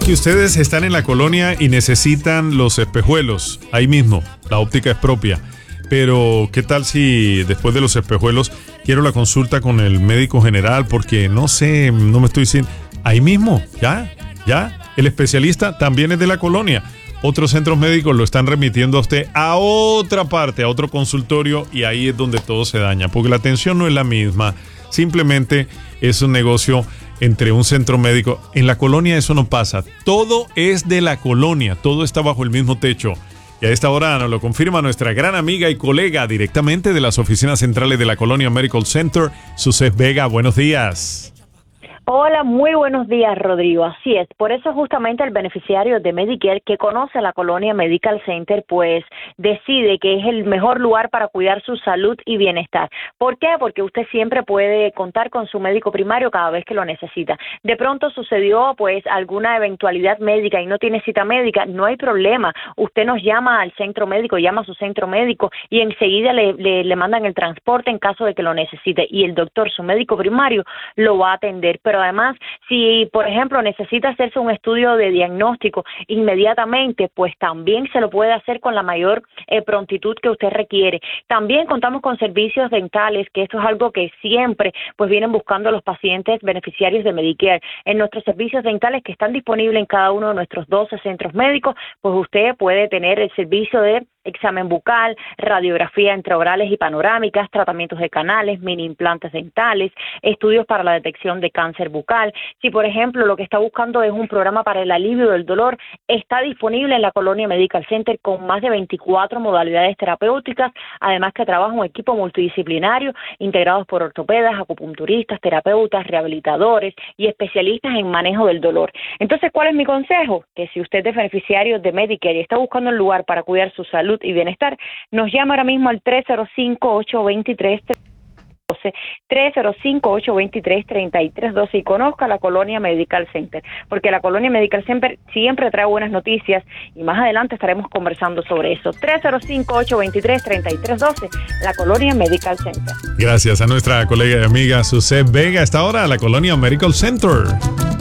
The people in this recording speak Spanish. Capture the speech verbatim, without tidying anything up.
que ustedes están en la colonia y necesitan los espejuelos, ahí mismo, la óptica es propia. Pero, ¿qué tal si después de los espejuelos quiero la consulta con el médico general? Porque no sé, no me estoy diciendo. Ahí mismo, ya, ya. El especialista también es de la colonia. Otros centros médicos lo están remitiendo a usted a otra parte, a otro consultorio, y ahí es donde todo se daña, porque la atención no es la misma. Simplemente es un negocio entre un centro médico. En la colonia eso no pasa. Todo es de la colonia, todo está bajo el mismo techo. Y a esta hora nos lo confirma nuestra gran amiga y colega directamente de las oficinas centrales de la Colonia Medical Center, Suset Vega. Buenos días. Hola, muy buenos días, Rodrigo. Así es, por eso justamente el beneficiario de Medicare que conoce la Colonia Medical Center, pues decide que es el mejor lugar para cuidar su salud y bienestar. ¿Por qué? Porque usted siempre puede contar con su médico primario cada vez que lo necesita. De pronto sucedió pues alguna eventualidad médica y no tiene cita médica, no hay problema. Usted nos llama al centro médico, llama a su centro médico y enseguida le, le, le mandan el transporte en caso de que lo necesite y el doctor, su médico primario, lo va a atender. Pero además, si por ejemplo necesita hacerse un estudio de diagnóstico inmediatamente, pues también se lo puede hacer con la mayor eh, prontitud que usted requiere. También contamos con servicios dentales, que esto es algo que siempre pues vienen buscando los pacientes beneficiarios de Medicare. En nuestros servicios dentales que están disponibles en cada uno de nuestros doce centros médicos, pues usted puede tener el servicio de examen bucal, radiografía intraorales y panorámicas, tratamientos de canales, mini implantes dentales, estudios para la detección de cáncer bucal. Si, por ejemplo, lo que está buscando es un programa para el alivio del dolor, está disponible en la Colonia Medical Center con más de veinticuatro modalidades terapéuticas, además que trabaja un equipo multidisciplinario integrados por ortopedas, acupunturistas, terapeutas, rehabilitadores y especialistas en manejo del dolor. Entonces, ¿cuál es mi consejo? Que si usted es beneficiario de Medicare y está buscando un lugar para cuidar su salud y bienestar, nos llama ahora mismo al tres cero cinco, ocho dos tres, tres cero cinco, ocho dos tres, tres tres uno dos y conozca la Colonia Medical Center, porque la Colonia Medical Center siempre trae buenas noticias y más adelante estaremos conversando sobre eso. tres cero cinco, ocho dos tres, tres tres uno dos, la Colonia Medical Center. Gracias a nuestra colega y amiga Suset Vega. Hasta ahora, la Colonia Medical Center.